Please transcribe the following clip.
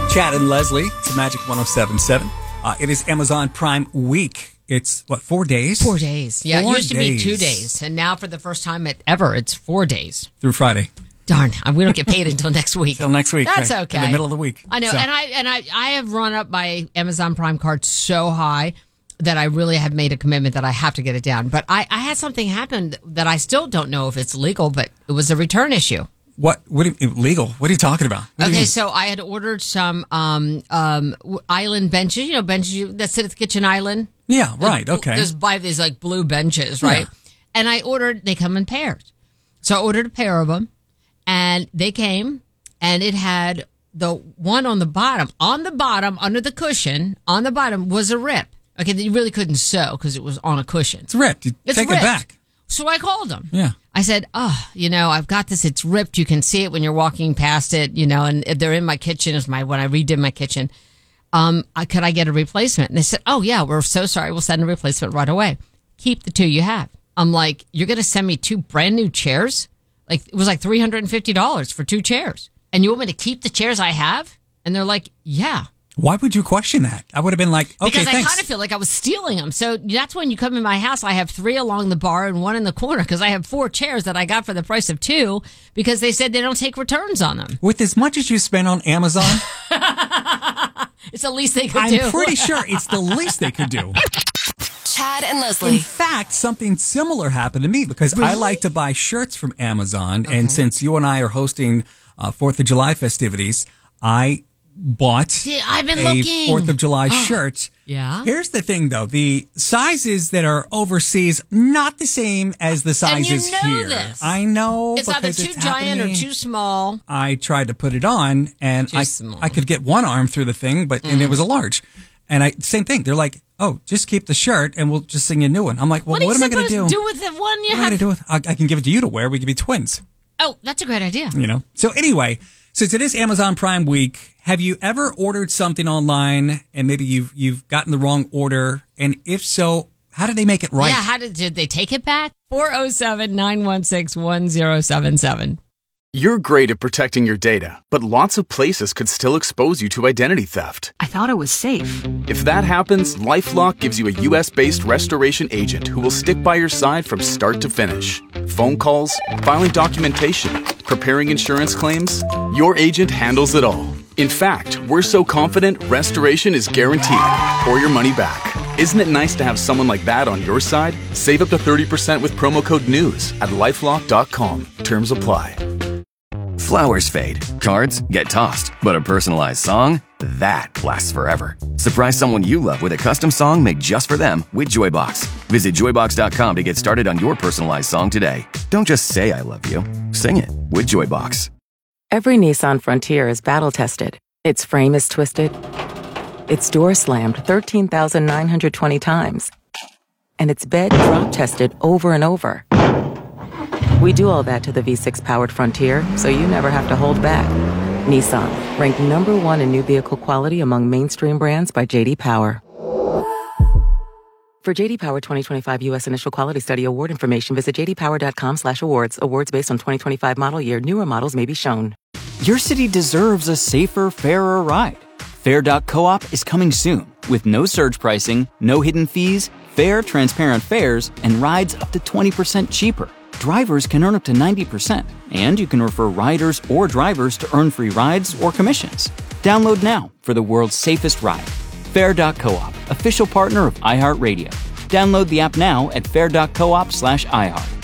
Chad and Leslie, it's a Magic 107.7. It is Amazon Prime Week. It's, 4 days? 4 days. Yeah, 4 it used to be days. 2 days. And now for the first time ever, it's 4 days. Through Friday. Darn, we don't get paid until next week. Until next week. That's right? okay. In the middle of the week. I know. So. And I have run up my Amazon Prime card so high that I really have made a commitment that I have to get it down. But I had something happen that I still don't know if it's legal, but it was a return issue. What do you, legal? What are you talking about? Okay, so I had ordered some island benches, benches that sit at the kitchen island. Yeah, right, okay. There's these like blue benches, right? Yeah. And they come in pairs. So I ordered a pair of them, and they came, and it had the one on the bottom, under the cushion, on the bottom was a rip. Okay, that you really couldn't sew because it was on a cushion. It's ripped. Take it back. So I called them. Yeah. I said, I've got this. It's ripped. You can see it when you're walking past it, and they're in my kitchen. When I redid my kitchen. Could I get a replacement? And they said, oh, yeah, we're so sorry. We'll send a replacement right away. Keep the two you have. I'm like, you're going to send me 2 brand new chairs? Like, it was like $350 for 2 chairs. And you want me to keep the chairs I have? And they're like, yeah. Why would you question that? I would have been like, okay, because thanks. I kind of feel like I was stealing them. So that's when you come in my house. I have 3 along the bar and 1 in the corner because I have 4 chairs that I got for the price of 2 because they said they don't take returns on them. With as much as you spend on Amazon, it's the least they could do. I'm pretty sure it's the least they could do. Chad and Leslie. In fact, something similar happened to me because I like to buy shirts from Amazon. Okay. And since you and I are hosting 4th of July festivities, I bought I've been a looking. 4th of July shirt. Yeah. Here's the thing, though. The sizes that are overseas, not the same as the sizes and you know here. This. I know. It's either too giant or too small. I tried to put it on, and I could get one arm through the thing, and it was a large. And same thing. They're like, oh, just keep the shirt, and we'll just sing you a new one. I'm like, well, what am I going to do? What are you supposed to do with the one you have? What am I going to do with? I can give it to you to wear. We could be twins. Oh, that's a great idea. So anyway, since it is Amazon Prime Week, have you ever ordered something online and maybe you've gotten the wrong order? And if so, how did they make it right? Yeah, did they take it back? 407-916-1077. You're great at protecting your data, but lots of places could still expose you to identity theft. I thought it was safe. If that happens, LifeLock gives you a U.S.-based restoration agent who will stick by your side from start to finish. Phone calls, filing documentation, preparing insurance claims, your agent handles it all. In fact, we're so confident restoration is guaranteed or your money back. Isn't it nice to have someone like that on your side? Save up to 30% with promo code NEWS at LifeLock.com. Terms apply. Flowers fade, cards get tossed, but a personalized song, that lasts forever. Surprise someone you love with a custom song made just for them with Joybox. Visit Joybox.com to get started on your personalized song today. Don't just say I love you, sing it with Joybox. Every Nissan Frontier is battle-tested. Its frame is twisted, its door slammed 13,920 times, and its bed drop-tested over and over. We do all that to the V6-powered Frontier, so you never have to hold back. Nissan, ranked #1 in new vehicle quality among mainstream brands by J.D. Power. For J.D. Power 2025 U.S. Initial Quality Study award information, visit jdpower.com/awards. Awards based on 2025 model year. Newer models may be shown. Your city deserves a safer, fairer ride. Fair.coop is coming soon with no surge pricing, no hidden fees, fair, transparent fares, and rides up to 20% cheaper. Drivers can earn up to 90%, and you can refer riders or drivers to earn free rides or commissions. Download now for the world's safest ride. Fair.coop, official partner of iHeartRadio. Download the app now at fair.coop/iHeart.